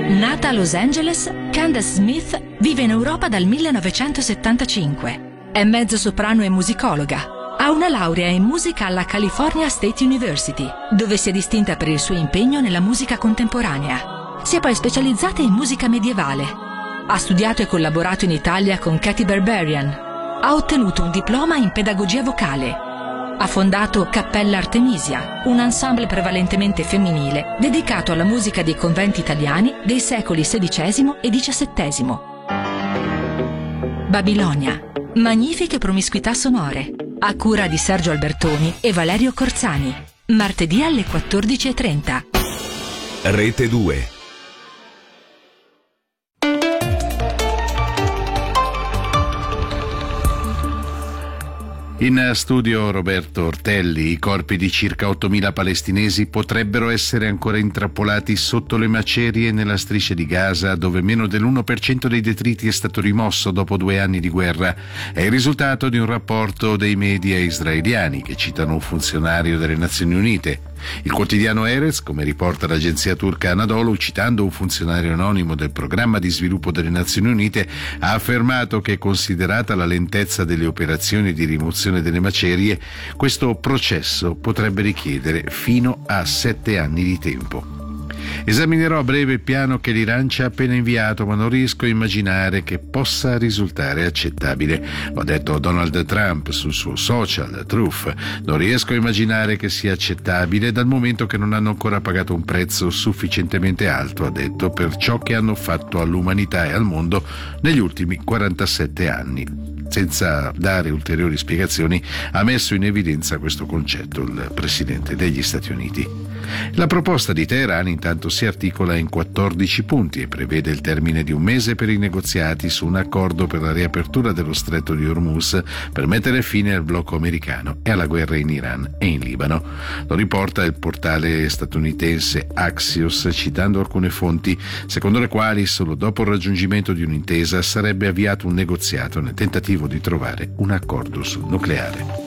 Nata a Los Angeles, Candace Smith vive in Europa dal 1975. È mezzosoprano e musicologa. Ha una laurea in musica alla California State University, dove si è distinta per il suo impegno nella musica contemporanea. Si è poi specializzata in musica medievale. Ha studiato e collaborato in Italia con Katy Berberian. Ha ottenuto un diploma in pedagogia vocale. Ha fondato Cappella Artemisia, un ensemble prevalentemente femminile dedicato alla musica dei conventi italiani dei secoli XVI e XVII. Babilonia, magnifiche promiscuità sonore, a cura di Sergio Albertoni e Valerio Corzani, martedì alle 14:30. Rete 2. In studio Roberto Ortelli. I corpi di circa 8.000 palestinesi potrebbero essere ancora intrappolati sotto le macerie nella striscia di Gaza, dove meno dell'1% dei detriti è stato rimosso dopo 2 anni di guerra. È il risultato di un rapporto dei media israeliani che citano un funzionario delle Nazioni Unite. Il quotidiano Erez, come riporta l'agenzia turca Anadolu, citando un funzionario anonimo del programma di sviluppo delle Nazioni Unite, ha affermato che, considerata la lentezza delle operazioni di rimozione delle macerie, questo processo potrebbe richiedere fino a 7 anni di tempo. Esaminerò a breve il piano che l'Iran ci ha appena inviato, ma non riesco a immaginare che possa risultare accettabile. Lo ha detto Donald Trump sul suo social, Truth. Non riesco a immaginare che sia accettabile dal momento che non hanno ancora pagato un prezzo sufficientemente alto, ha detto, per ciò che hanno fatto all'umanità e al mondo negli ultimi 47 anni. Senza dare ulteriori spiegazioni, ha messo in evidenza questo concetto il presidente degli Stati Uniti. La proposta di Teheran intanto si articola in 14 punti e prevede il termine di 1 mese per i negoziati su un accordo per la riapertura dello stretto di Hormuz per mettere fine al blocco americano e alla guerra in Iran e in Libano. Lo riporta il portale statunitense Axios, citando alcune fonti secondo le quali solo dopo il raggiungimento di un'intesa sarebbe avviato un negoziato nel tentativo di trovare un accordo sul nucleare.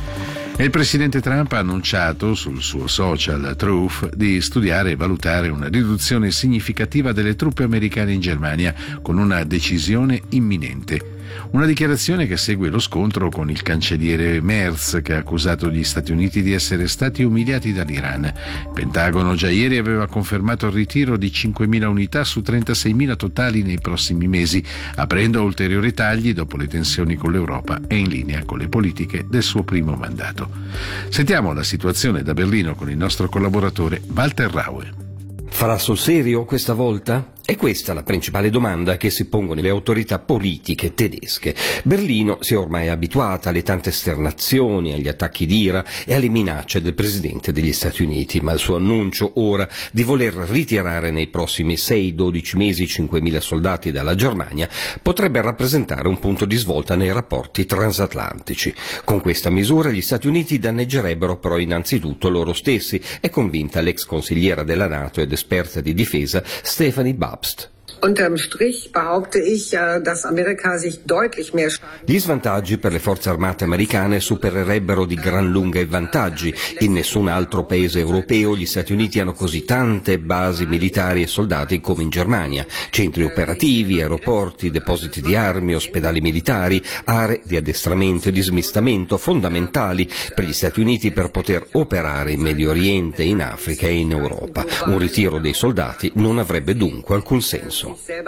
E il presidente Trump ha annunciato sul suo social Truth di studiare e valutare una riduzione significativa delle truppe americane in Germania con una decisione imminente. Una dichiarazione che segue lo scontro con il cancelliere Merz, che ha accusato gli Stati Uniti di essere stati umiliati dall'Iran. Il Pentagono già ieri aveva confermato il ritiro di 5.000 unità su 36.000 totali nei prossimi mesi, aprendo a ulteriori tagli dopo le tensioni con l'Europa e in linea con le politiche del suo primo mandato. Sentiamo la situazione da Berlino con il nostro collaboratore Walter Raue. Farà sul serio questa volta? È questa la principale domanda che si pongono le autorità politiche tedesche. Berlino si è ormai abituata alle tante esternazioni, agli attacchi d'ira e alle minacce del presidente degli Stati Uniti, ma il suo annuncio ora di voler ritirare nei prossimi 6-12 mesi 5.000 soldati dalla Germania potrebbe rappresentare un punto di svolta nei rapporti transatlantici. Con questa misura gli Stati Uniti danneggerebbero però innanzitutto loro stessi, è convinta l'ex consigliera della NATO ed esperta di difesa Stephanie Babst. Unterm Strich behaupte ich, dass Amerika sich deutlich mehr Schaden. Gli svantaggi per le forze armate americane supererebbero di gran lunga i vantaggi. In nessun altro paese europeo gli Stati Uniti hanno così tante basi militari e soldati come in Germania. Centri operativi, aeroporti, depositi di armi, ospedali militari, aree di addestramento e di smistamento fondamentali per gli Stati Uniti per poter operare in Medio Oriente, in Africa e in Europa. Un ritiro dei soldati non avrebbe dunque alcun senso.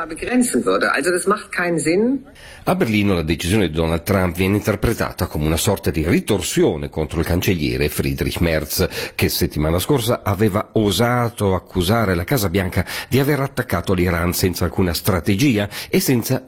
A Berlino la decisione di Donald Trump viene interpretata come una sorta di ritorsione contro il cancelliere Friedrich Merz, che settimana scorsa aveva osato accusare la Casa Bianca di aver attaccato l'Iran senza alcuna strategia e senza